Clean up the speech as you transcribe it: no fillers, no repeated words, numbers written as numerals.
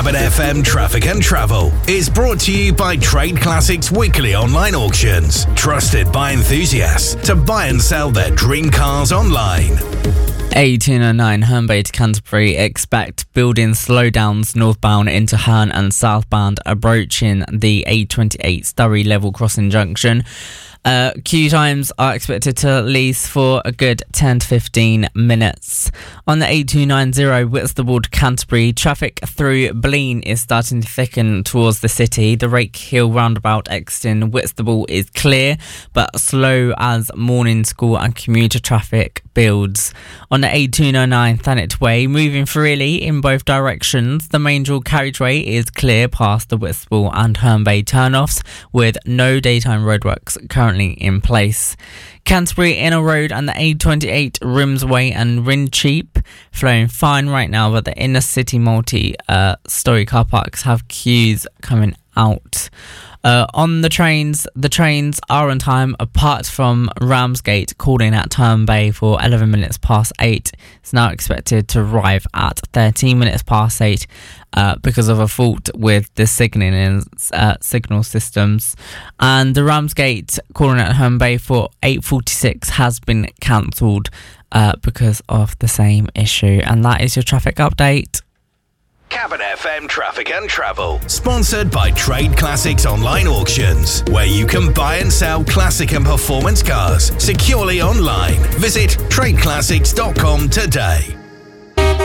Cabin FM Traffic and Travel is brought to you by Trade Classics Weekly Online Auctions, trusted by enthusiasts to buy and sell their dream cars online. A209 Herne Bay to Canterbury, expect building slowdowns northbound into Herne and southbound approaching the A28 Sturry level crossing junction. Queue times are expected to lease for a good 10 to 15 minutes. On the A290 Whitstable to Canterbury, traffic through Blean is starting to thicken towards the city. The Rake Hill roundabout exiting Whitstable is clear, but slow as morning school and commuter traffic builds. On the A209 Thanet Way, moving freely in both directions, the main dual carriageway is clear past the Whitstable and Herne Bay turnoffs, with no daytime roadworks currently in place. Canterbury Inner Road and the A28 Rimsway and Rincheap flowing fine right now, but the inner city multi-storey car parks have queues coming out. On the trains are on time apart from Ramsgate calling at Herne Bay for 11 minutes past 8. It's now expected to arrive at 13 minutes past 8 because of a fault with the signal systems. And the Ramsgate calling at Herne Bay for 8:46 has been cancelled because of the same issue. And that is your traffic update. Cabin FM Traffic and Travel, sponsored by Trade Classics Online Auctions, where you can buy and sell classic and performance cars securely online. Visit tradeclassics.com today.